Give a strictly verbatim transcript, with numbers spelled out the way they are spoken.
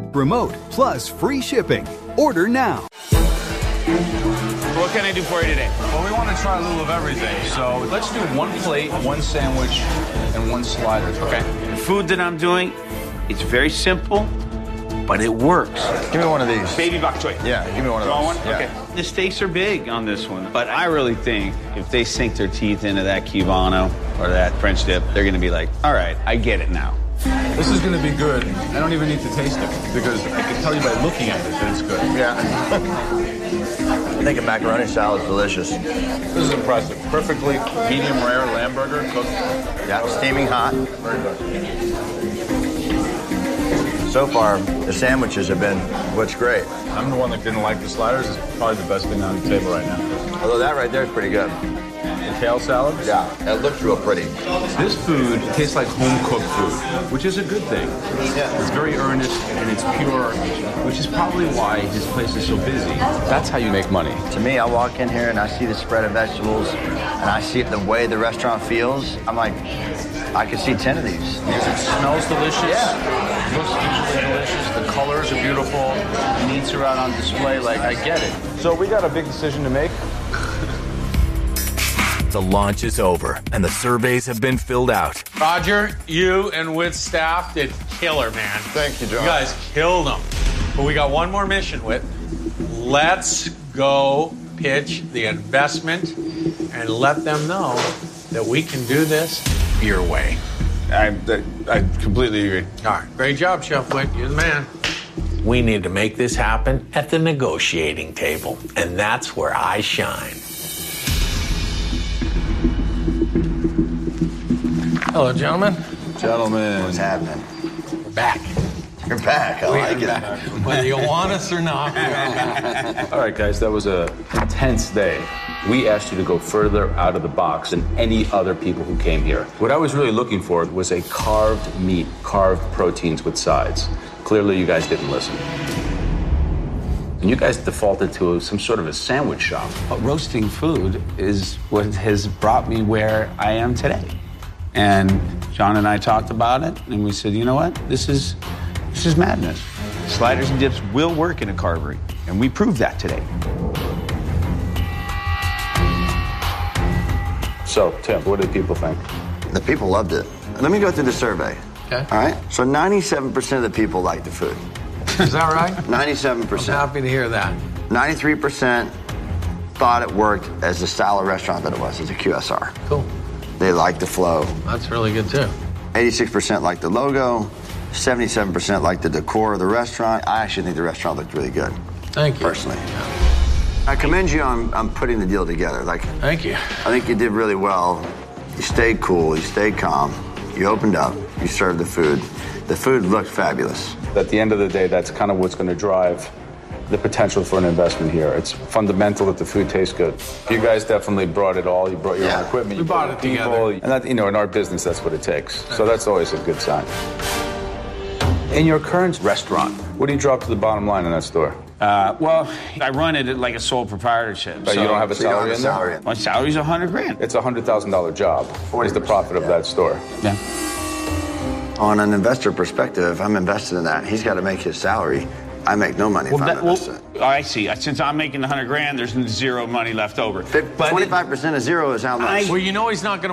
Remote plus free shipping. Order now. What can I do for you today? Well, we want to try a little of everything. So let's do one plate, one sandwich, and one slider. Okay. The food that I'm doing, it's very simple, but it works. Give me one of these. Baby bok choy. Yeah, give me one of those. You want one? Yeah. Okay. The steaks are big on this one, but I really think if they sink their teeth into that Cubano or that French dip, they're going to be like, all right, I get it now. This is going to be good. I don't even need to taste it because I can tell you by looking at it that it's good. Yeah. I think a macaroni salad is delicious. This is impressive. Perfectly medium rare lamb burger cooked. Yeah, steaming hot. Very good. So far, the sandwiches have been what's great. I'm the one that didn't like the sliders. It's probably the best thing on the table right now. Although that right there is pretty good. The kale salad? Yeah, it looks real pretty. This food tastes like home-cooked food, which is a good thing. Yeah. It's very earnest and it's pure, which is probably why his place is so busy. That's how you make money. To me, I walk in here and I see the spread of vegetables and I see the way the restaurant feels. I'm like, I could see ten of these. It smells delicious. Yeah. Looks visually delicious. The colors are beautiful. The meats are out on display. Like, I get it. So we got a big decision to make. The launch is over, and the surveys have been filled out. Roger, you and Whit staff did killer, man. Thank you, John. You guys killed them. But we got one more mission, Whit. Let's go pitch the investment and let them know that we can do this your way. I, I completely agree. All right, great job, Chef Whit. You're the man. We need to make this happen at the negotiating table, and that's where I shine. Hello, gentlemen. Gentlemen. What's happening? We're back. You're back. I We like are it. back. Whether you want us or not, we are back. All right, guys, that was a intense day. We asked you to go further out of the box than any other people who came here. What I was really looking for was a carved meat, carved proteins with sides. Clearly, you guys didn't listen. And you guys defaulted to some sort of a sandwich shop. But roasting food is what has brought me where I am today. And John and I talked about it, and we said, you know what? This is this is madness. Sliders and dips will work in a carvery, and we proved that today. So, Tim, what did people think? The people loved it. Let me go through the survey. Okay. All right? So ninety-seven percent of the people liked the food. Is that right? ninety-seven I'm percent. happy to hear that. ninety-three percent thought it worked as the style of restaurant that it was, as a Q S R. Cool. They liked the flow. That's really good, too. eighty-six percent liked the logo. seventy-seven percent liked the decor of the restaurant. I actually think the restaurant looked really good. Thank you. Personally. I commend you on, on putting the deal together. Like, Thank you. I think you did really well. You stayed cool. You stayed calm. You opened up. You served the food. The food looked fabulous. At the end of the day, that's kind of what's going to drive the potential for an investment here. It's fundamental that the food tastes good. You guys definitely brought it all. You brought your Yeah. own equipment. We You brought brought it people. together. And that, you know, in our business, that's what it takes. So that's always a good sign. In your current restaurant, what do you drop to the bottom line in that store? Uh, well, I run it like a sole proprietorship. But you don't have a So you don't salary have a in there? salary. My salary's a hundred grand. It's a hundred thousand dollar job. What is the profit of yeah. that store? Yeah. On an investor perspective, I'm invested in that. He's got to make his salary. I make no money Well, if I'm that, well, invested. oh, I see. Since I'm making the hundred grand, there's zero money left over. But it- twenty-five percent of zero is how much? I- Well, you know he's not going to